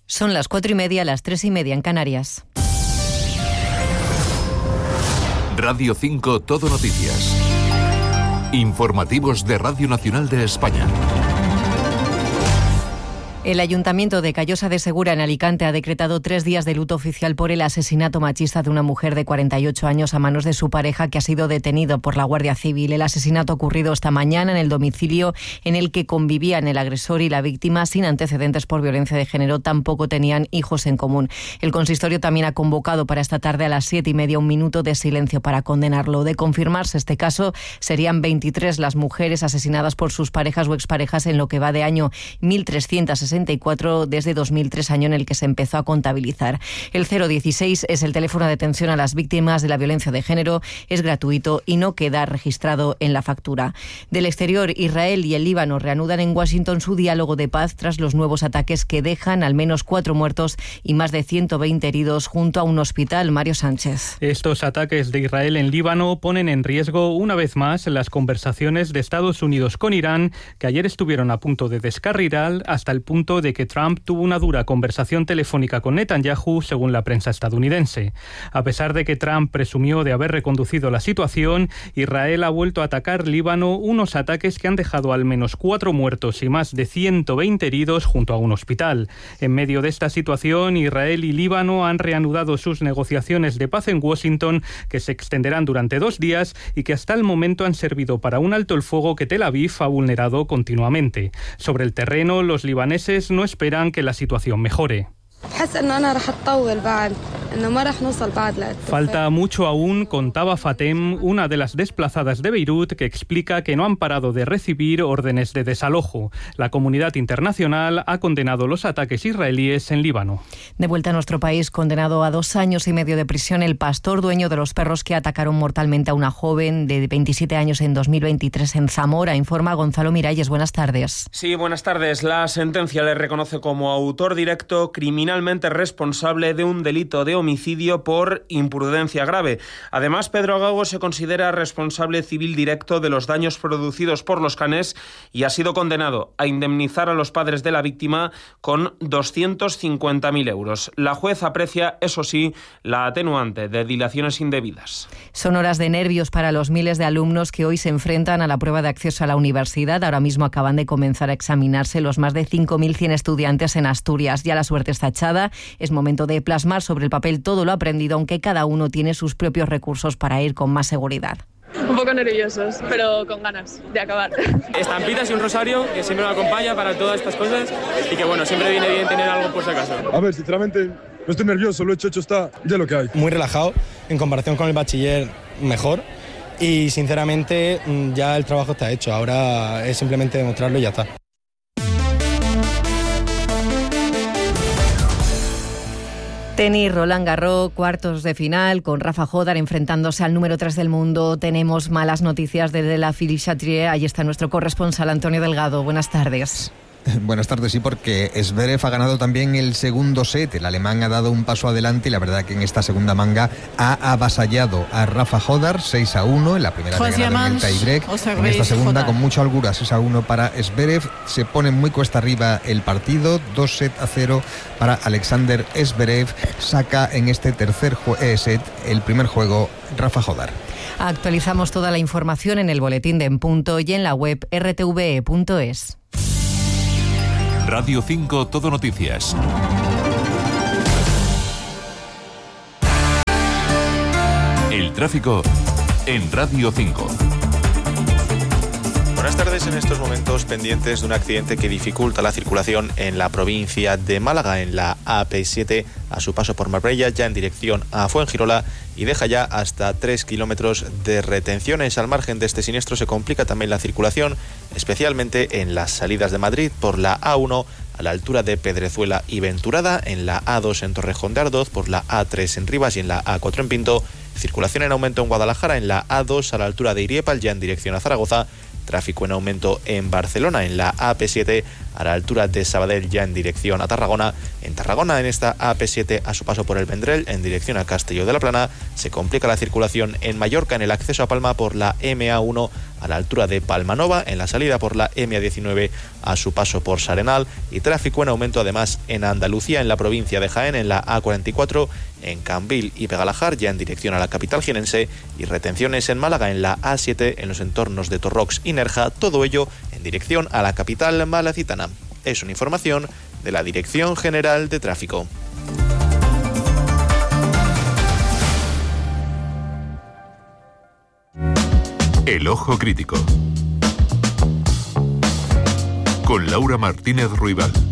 Son las 4:30, las 3:30 en Canarias. Radio 5 Todo Noticias. Informativos de Radio Nacional de España. El Ayuntamiento de Callosa de Segura, en Alicante, ha decretado 3 días de luto oficial por el asesinato machista de una mujer de 48 años a manos de su pareja, que ha sido detenido por la Guardia Civil. El asesinato ha ocurrido esta mañana en el domicilio en el que convivían el agresor y la víctima. Sin antecedentes por violencia de género, tampoco tenían hijos en común. El consistorio también ha convocado para esta tarde a las 7:30 un minuto de silencio para condenarlo. De confirmarse este caso, serían 23 las mujeres asesinadas por sus parejas o exparejas en lo que va de año, 1.364 desde 2003, año en el que se empezó a contabilizar. El 016 es el teléfono de atención a las víctimas de la violencia de género, es gratuito y no queda registrado en la factura. Del exterior, Israel y el Líbano reanudan en Washington su diálogo de paz tras los nuevos ataques que dejan al menos 4 muertos y más de 120 heridos junto a un hospital. Mario Sánchez. Estos ataques de Israel en Líbano ponen en riesgo una vez más las conversaciones de Estados Unidos con Irán, que ayer estuvieron a punto de descarrilar hasta el punto de que Trump tuvo una dura conversación telefónica con Netanyahu, según la prensa estadounidense. A pesar de que Trump presumió de haber reconducido la situación, Israel ha vuelto a atacar Líbano, unos ataques que han dejado al menos 4 muertos y más de 120 heridos junto a un hospital. En medio de esta situación, Israel y Líbano han reanudado sus negociaciones de paz en Washington, que se extenderán durante 2 días y que hasta el momento han servido para un alto el fuego que Tel Aviv ha vulnerado continuamente. Sobre el terreno, los libaneses no esperan que la situación mejore. Falta mucho aún, contaba Fatem, una de las desplazadas de Beirut, que explica que no han parado de recibir órdenes de desalojo. La comunidad internacional ha condenado los ataques israelíes en Líbano. De vuelta a nuestro país, condenado a 2 años y medio de prisión el pastor dueño de los perros que atacaron mortalmente a una joven de 27 años en 2023 en Zamora, informa Gonzalo Miralles. Buenas tardes. Sí, buenas tardes. La sentencia le reconoce como autor directo, criminalmente responsable de un delito de homicidio por imprudencia grave. Además, Pedro Gago se considera responsable civil directo de los daños producidos por los canes y ha sido condenado a indemnizar a los padres de la víctima con 250.000 euros. La juez aprecia, eso sí, la atenuante de dilaciones indebidas. Son horas de nervios para los miles de alumnos que hoy se enfrentan a la prueba de acceso a la universidad. Ahora mismo acaban de comenzar a examinarse los más de 5.100 estudiantes en Asturias. Ya la suerte está echada. Es momento de plasmar sobre el papel todo lo aprendido, aunque cada uno tiene sus propios recursos para ir con más seguridad. Un poco nerviosos, pero con ganas de acabar. Estampitas y un rosario que siempre me acompaña para todas estas cosas y que bueno, siempre viene bien tener algo por si acaso. A ver, sinceramente no estoy nervioso, lo hecho está, ya lo que hay. Muy relajado, en comparación con el bachiller mejor y sinceramente ya el trabajo está hecho, ahora es simplemente demostrarlo y ya está. Tenis, Roland Garros, cuartos de final, con Rafa Jodar enfrentándose al número 3 del mundo. Tenemos malas noticias desde la Philippe Chatrier. Ahí está nuestro corresponsal Antonio Delgado. Buenas tardes. Buenas tardes, sí, porque Zverev ha ganado también el segundo set. El alemán ha dado un paso adelante y la verdad que en esta segunda manga ha avasallado a Rafa Jodar 6-1 en la primera de ganado en el tiebreak. En esta segunda, con mucha holgura, 6-1 para Zverev. Se pone muy cuesta arriba el partido, 2-0 para Alexander Zverev. Saca en este tercer set el primer juego Rafa Jodar. Actualizamos toda la información en el boletín de En Punto y en la web rtve.es. Radio 5 Todo Noticias. El tráfico en Radio 5. Buenas tardes. En estos momentos pendientes de un accidente que dificulta la circulación en la provincia de Málaga, en la AP7, a su paso por Marbella, ya en dirección a Fuengirola, y deja ya hasta 3 kilómetros de retenciones. Al margen de este siniestro se complica también la circulación, especialmente en las salidas de Madrid por la A1 a la altura de Pedrezuela y Venturada, en la A2 en Torrejón de Ardoz, por la A3 en Rivas y en la A4 en Pinto. Circulación en aumento en Guadalajara, en la A2 a la altura de Iriepal, ya en dirección a Zaragoza. Tráfico en aumento en Barcelona, en la AP7 a la altura de Sabadell, ya en dirección a Tarragona. En Tarragona, en esta AP7 a su paso por el Vendrell, en dirección a Castelló de la Plana. Se complica la circulación en Mallorca, en el acceso a Palma por la MA1 a la altura de Palmanova, en la salida por la M19 a su paso por Sarenal, y tráfico en aumento además en Andalucía, en la provincia de Jaén, en la A44, en Cambil y Pegalajar, ya en dirección a la capital jienense, y retenciones en Málaga en la A7, en los entornos de Torrox y Nerja, todo ello en dirección a la capital malacitana. Es una información de la Dirección General de Tráfico. El Ojo Crítico con Laura Martínez Ruibal.